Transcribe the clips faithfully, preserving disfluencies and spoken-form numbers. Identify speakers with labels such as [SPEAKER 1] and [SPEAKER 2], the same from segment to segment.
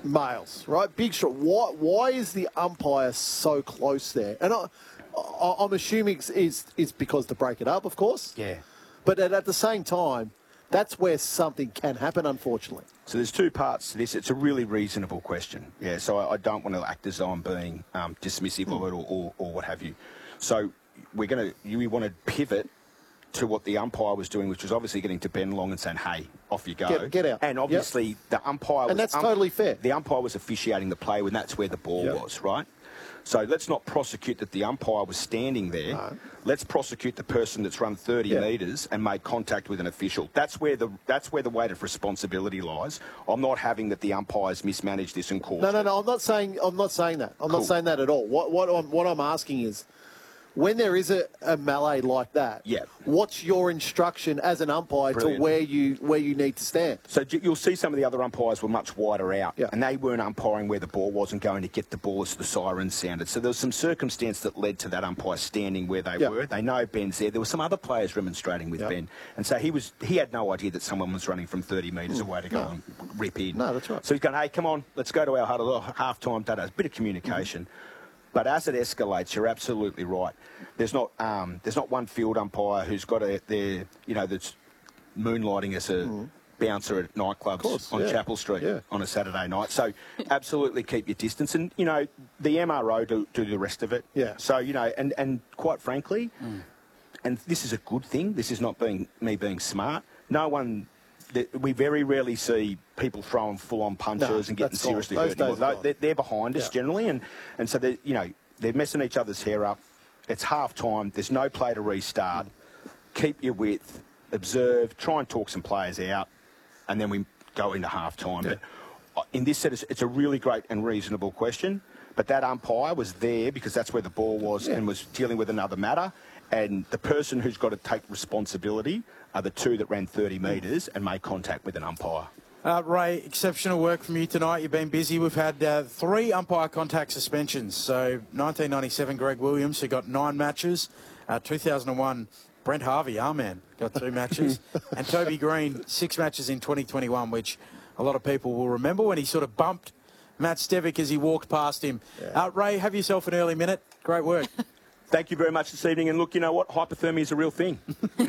[SPEAKER 1] Males, right? Big shot. Why, why is the umpire so close there? And I, I, I'm assuming it's, it's, it's because to break it up, of course.
[SPEAKER 2] Yeah.
[SPEAKER 1] But at, at the same time, that's where something can happen, unfortunately.
[SPEAKER 2] So there's two parts to this. It's a really reasonable question. Yeah, so I, I don't want to act as though I'm being um, dismissive mm. of it or, or, or what have you. So we're going to, we want to pivot to what the umpire was doing, which was obviously getting to Ben Long and saying, hey, off you go.
[SPEAKER 1] Get, get out.
[SPEAKER 2] And obviously
[SPEAKER 1] yep.
[SPEAKER 2] the umpire was...
[SPEAKER 1] And that's
[SPEAKER 2] um,
[SPEAKER 1] totally fair.
[SPEAKER 2] The umpire was officiating the play when that's where the ball yep. was, right? So let's not prosecute that the umpire was standing there. No. Let's prosecute the person that's run thirty yeah. metres and made contact with an official. That's where the that's where the weight of responsibility lies. I'm not having that the umpires mismanaged this and caused.
[SPEAKER 1] No, no, no. I'm not saying I'm not saying that. I'm cool. not saying that at all. What what I'm what I'm asking is, when there is a, a melee like that,
[SPEAKER 2] yeah.
[SPEAKER 1] what's your instruction as an umpire Brilliant. to where you where you need to stand?
[SPEAKER 2] So you'll see some of the other umpires were much wider out,
[SPEAKER 1] yeah.
[SPEAKER 2] and they weren't umpiring where the ball wasn't going to get the ball as the siren sounded. So there was some circumstance that led to that umpire standing where they yeah. were. They know Ben's there. There were some other players remonstrating with yeah. Ben, and so he was he had no idea that someone was running from thirty metres mm. away to go no. and rip in.
[SPEAKER 1] No, that's right.
[SPEAKER 2] So he's going, hey, come on, let's go to our huddle, half time. A bit of communication. Mm. But as it escalates, you're absolutely right. There's not um, there's not one field umpire who's got a their you know that's moonlighting as a mm. bouncer at nightclubs
[SPEAKER 1] course,
[SPEAKER 2] on
[SPEAKER 1] yeah.
[SPEAKER 2] Chapel Street
[SPEAKER 1] yeah.
[SPEAKER 2] on a Saturday night. So absolutely keep your distance, and you know the M R O do, do the rest of it.
[SPEAKER 1] Yeah.
[SPEAKER 2] So you know, and and quite frankly, mm. and this is a good thing. This is not being me being smart. No one. We very rarely see people throwing full-on punches
[SPEAKER 1] no,
[SPEAKER 2] and getting seriously
[SPEAKER 1] gone.
[SPEAKER 2] hurt.
[SPEAKER 1] Those
[SPEAKER 2] They're, they're behind us
[SPEAKER 1] yeah.
[SPEAKER 2] generally, and, and so they, you know they're messing each other's hair up. It's half time. There's no play to restart. Keep your width. Observe. Try and talk some players out, and then we go into half time.
[SPEAKER 1] Yeah.
[SPEAKER 2] But in this set, it's a really great and reasonable question. But that umpire was there because that's where the ball was yeah. and was dealing with another matter. And the person who's got to take responsibility are the two that ran thirty metres and made contact with an umpire.
[SPEAKER 3] Uh, Ray, exceptional work from you tonight. You've been busy. We've had uh, three umpire contact suspensions. So nineteen ninety-seven, Greg Williams, who got nine matches. Uh, two thousand one, Brent Harvey, our man, got two matches. And Toby Green, six matches in twenty twenty-one, which a lot of people will remember when he sort of bumped Matt Stevic as he walked past him. Yeah. Uh, Ray, have yourself an early minute. Great work.
[SPEAKER 2] Thank you very much this evening. And look, you know what? Hypothermia is a real thing.
[SPEAKER 4] Don't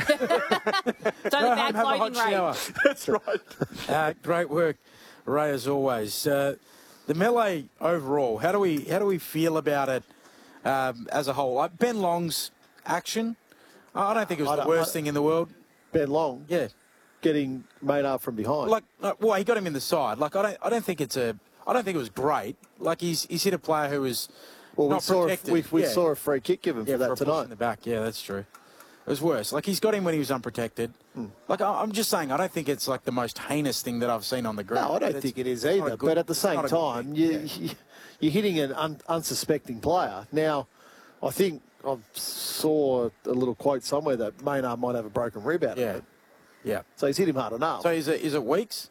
[SPEAKER 4] bad clothing, Ray.
[SPEAKER 2] That's right.
[SPEAKER 3] Uh, great work, Ray, as always. Uh, the melee overall, how do we how do we feel about it um, as a whole? Like Ben Long's action, I don't think it was the worst thing in the world.
[SPEAKER 1] Ben Long,
[SPEAKER 3] yeah,
[SPEAKER 1] getting made up from behind.
[SPEAKER 3] Like, uh, well, he got him in the side. Like, I don't, I don't think it's a, I don't think it was great. Like, he's he's hit a player who was.
[SPEAKER 1] Well, we,
[SPEAKER 3] Not
[SPEAKER 1] saw a, we, we
[SPEAKER 3] yeah.
[SPEAKER 1] saw a free kick given
[SPEAKER 3] yeah,
[SPEAKER 1] for that
[SPEAKER 3] for a
[SPEAKER 1] tonight.
[SPEAKER 3] Push in the back, yeah, that's true. It was worse. Like, he's got him when he was unprotected. Mm. Like, I'm just saying, I don't think it's like the most heinous thing that I've seen on the ground.
[SPEAKER 1] No, I don't
[SPEAKER 3] but
[SPEAKER 1] think it is either. Good, but at the same time, you, yeah. you're hitting an un, unsuspecting player. Now, I think I saw a little quote somewhere that Maynard might have a broken rib out
[SPEAKER 3] yeah.
[SPEAKER 1] of it.
[SPEAKER 3] Yeah.
[SPEAKER 1] So he's hit him hard enough.
[SPEAKER 3] So is it, is it weeks?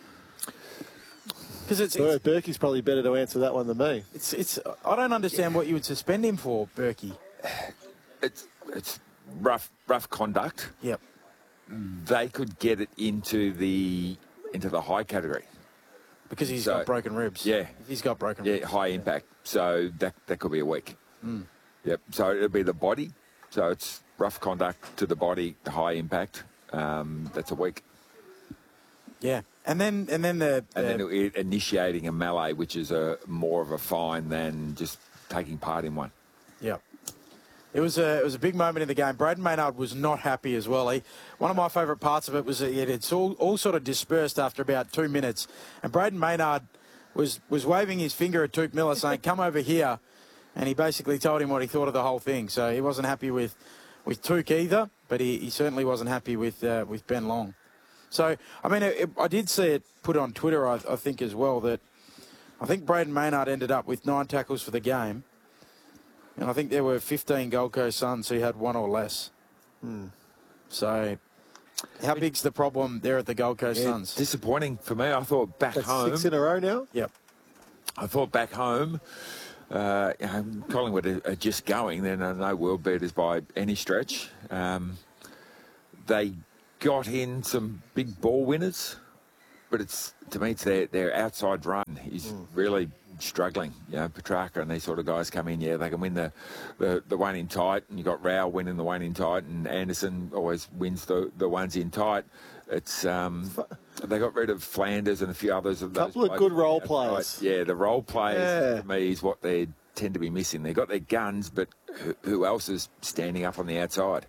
[SPEAKER 3] Because it's,
[SPEAKER 1] it's Berkey's probably better to answer that one than me.
[SPEAKER 3] It's it's. I don't understand what you would suspend him for, Berkey.
[SPEAKER 5] It's it's rough rough conduct.
[SPEAKER 3] Yep.
[SPEAKER 5] They could get it into the into the high category
[SPEAKER 3] because he's
[SPEAKER 5] so,
[SPEAKER 3] got broken ribs.
[SPEAKER 5] Yeah,
[SPEAKER 3] if he's got broken.
[SPEAKER 5] Yeah,
[SPEAKER 3] ribs.
[SPEAKER 5] high impact. So that that could be a week.
[SPEAKER 3] Mm.
[SPEAKER 5] Yep. So it'll be the body. So it's rough conduct to the body, high impact. Um, that's a week.
[SPEAKER 3] Yeah. And then, and then the, the
[SPEAKER 5] and then initiating a melee, which is a more of a fine than just taking part in one.
[SPEAKER 3] Yeah, it was a it was a big moment in the game. Braden Maynard was not happy as well. He, one of my favourite parts of it was that it's all all sort of dispersed after about two minutes, and Braden Maynard was was waving his finger at Touk Miller saying, "Come over here," and he basically told him what he thought of the whole thing. So he wasn't happy with with Touk either, but he, he certainly wasn't happy with uh, with Ben Long. So, I mean, it, it, I did see it put on Twitter, I, I think, as well, that I think Braden Maynard ended up with nine tackles for the game. And I think there were fifteen Gold Coast Suns who had one or less.
[SPEAKER 1] Hmm.
[SPEAKER 3] So, how big's the problem there at the Gold Coast
[SPEAKER 5] yeah,
[SPEAKER 3] Suns?
[SPEAKER 5] Disappointing for me. I thought back
[SPEAKER 1] That's
[SPEAKER 5] home...
[SPEAKER 1] six in a row now?
[SPEAKER 3] Yep.
[SPEAKER 5] I thought back home... Uh, you know, Collingwood are, are just going. They're no world beaters by any stretch. Um, they... got in some big ball winners. but it's to me, it's their, their outside run is mm. really struggling. You know, Petrarca and these sort of guys come in, yeah, they can win the, the, the one in tight, and you've got Rao winning the one in tight, and Anderson always wins the, the ones in tight. It's um, they got rid of Flanders and a few others. A
[SPEAKER 1] couple of good role players.
[SPEAKER 5] Yeah, the role players
[SPEAKER 1] yeah.
[SPEAKER 5] to me is what they tend to be missing. They've got their guns, but who, who else is standing up on the outside?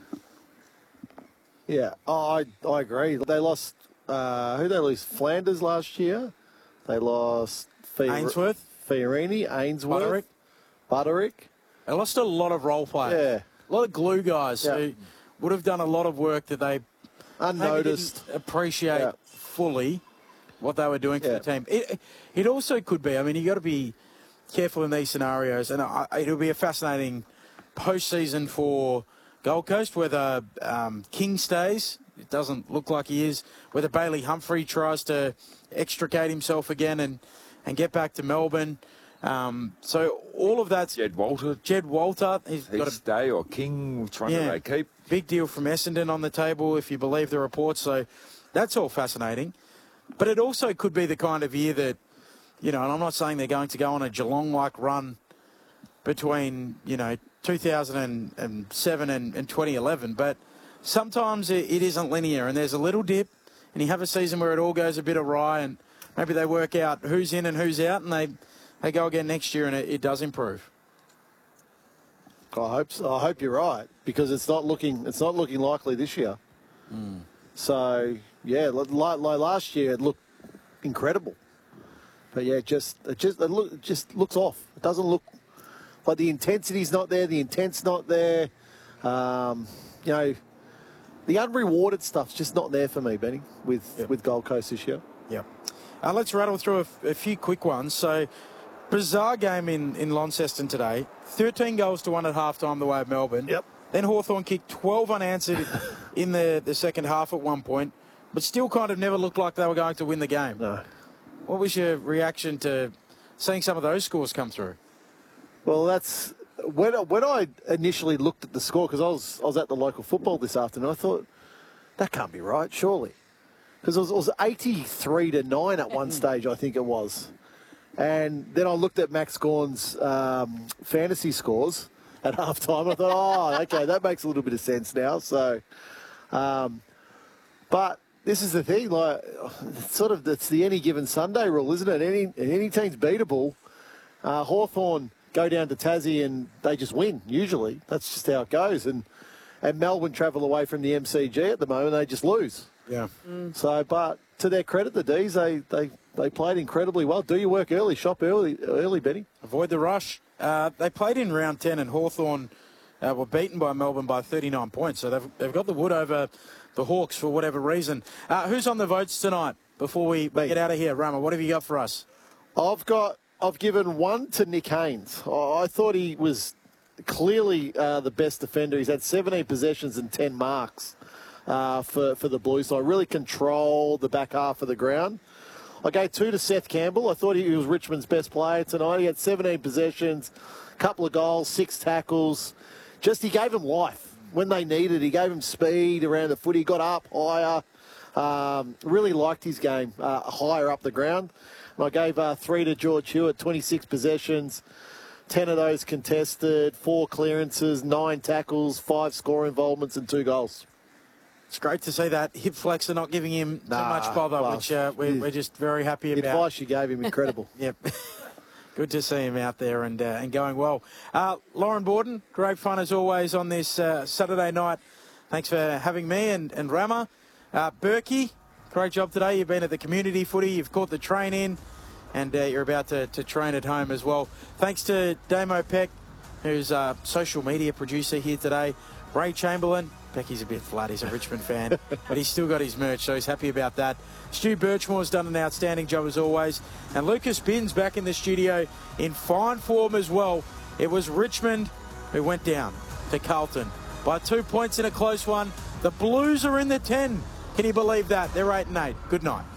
[SPEAKER 1] Yeah, I I agree. They lost, uh, who did they lose? Flanders last year. They lost Fior-
[SPEAKER 3] Ainsworth.
[SPEAKER 1] Fiorini, Ainsworth.
[SPEAKER 3] Butterick.
[SPEAKER 1] Butterick.
[SPEAKER 3] They lost a lot of role players.
[SPEAKER 1] Yeah.
[SPEAKER 3] A lot of glue guys
[SPEAKER 1] yeah.
[SPEAKER 3] who would have done a lot of work that they
[SPEAKER 1] unnoticed
[SPEAKER 3] didn't appreciate
[SPEAKER 1] yeah.
[SPEAKER 3] fully what they were doing for
[SPEAKER 1] yeah.
[SPEAKER 3] the team. It, it also could be, I mean, you got to be careful in these scenarios, and it'll be a fascinating postseason for Gold Coast, whether um, King stays. It doesn't look like he is. Whether Bailey Humphrey tries to extricate himself again and, and get back to Melbourne. Um, so all of that's...
[SPEAKER 5] Jed Walter.
[SPEAKER 3] Jed Walter. He's
[SPEAKER 5] He'd
[SPEAKER 3] got a
[SPEAKER 5] stay or King, which one
[SPEAKER 3] yeah,
[SPEAKER 5] do they keep?
[SPEAKER 3] Big deal from Essendon on the table, if you believe the reports. So that's all fascinating. But it also could be the kind of year that, you know, and I'm not saying they're going to go on a Geelong-like run between, you know, two thousand seven and, and twenty eleven, but sometimes it, it isn't linear, and there's a little dip, and you have a season where it all goes a bit awry, and maybe they work out who's in and who's out, and they, they go again next year, and it, it does improve.
[SPEAKER 1] I hope so. I hope you're right, because it's not looking it's not looking likely this year.
[SPEAKER 3] Mm.
[SPEAKER 1] So yeah, like, like last year it looked incredible, but yeah, it just it just it, look, it just looks off. It doesn't look like the intensity's not there. The intent's not there. Um, you know, the unrewarded stuff's just not there for me, Benny, with yep. with Gold Coast this year.
[SPEAKER 3] Yeah. Uh, let's rattle through a, f- a few quick ones. So, bizarre game in, in Launceston today. thirteen goals to one at halftime the way of Melbourne.
[SPEAKER 1] Yep.
[SPEAKER 3] Then Hawthorn kicked twelve unanswered in the, the second half at one point, but still kind of never looked like they were going to win the game.
[SPEAKER 1] No.
[SPEAKER 3] What was your reaction to seeing some of those scores come through?
[SPEAKER 1] Well, that's when when I initially looked at the score, because I was I was at the local football this afternoon. I thought that can't be right, surely, because it was, it was eighty-three to nine at one stage, I think it was. And then I looked at Max Gorn's um, fantasy scores at halftime. I thought, oh, okay, that makes a little bit of sense now. So, um, but this is the thing, like, it's sort of it's the any given Sunday rule, isn't it? Any any team's beatable. Uh, Hawthorn go down to Tassie and they just win, usually. That's just how it goes. And and Melbourne travel away from the M C G at the moment, they just lose.
[SPEAKER 3] Yeah.
[SPEAKER 1] Mm. So, but to their credit, the D's, they, they, they played incredibly well. Do your work early, shop early, early, Benny.
[SPEAKER 3] Avoid the rush. Uh, they played in round ten, and Hawthorn uh, were beaten by Melbourne by thirty-nine points. So they've, they've got the wood over the Hawks for whatever reason. Uh, who's on the votes tonight before we, we get out of here? Rama, what have you got for us?
[SPEAKER 1] I've got... I've given one to Nick Haynes. I thought he was clearly uh, the best defender. He's had seventeen possessions and ten marks uh, for, for the Blues. So I really controlled the back half of the ground. I gave two to Seth Campbell. I thought he was Richmond's best player tonight. He had seventeen possessions, a couple of goals, six tackles. Just he gave them life when they needed. He gave them speed around the foot. He got up higher. Um, really liked his game uh, higher up the ground. And I gave uh, three to George Hewitt, twenty-six possessions, ten of those contested, four clearances, nine tackles, five score involvements and two goals.
[SPEAKER 3] It's great to see that hip flexor not giving him
[SPEAKER 1] nah,
[SPEAKER 3] too much bother,
[SPEAKER 1] well,
[SPEAKER 3] which uh, we're, we're just very happy
[SPEAKER 1] the
[SPEAKER 3] about.
[SPEAKER 1] The advice you gave him, incredible.
[SPEAKER 3] Yep. Good to see him out there and, uh, and going well. Uh, Lauren Borden, great fun as always on this uh, Saturday night. Thanks for having me and, and Rama. Uh, Berkey, great job today. You've been at the community footy. You've caught the train in. And uh, you're about to, to train at home as well. Thanks to Damo Peck, who's a social media producer here today. Ray Chamberlain. Pecky's a bit flat. He's a Richmond fan. But he's still got his merch, so he's happy about that. Stu Birchmore's done an outstanding job as always. And Lucas Binns back in the studio in fine form as well. It was Richmond who went down to Carlton by two points in a close one. The Blues are in the ten. Can you believe that? They're eight and eight. Good night.